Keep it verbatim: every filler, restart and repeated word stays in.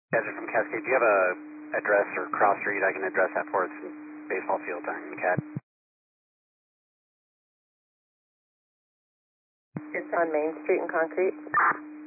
Desert from Cascade. Do you have a address or cross street I can address that for us? Baseball field on the cat. It's on Main Street in Concrete.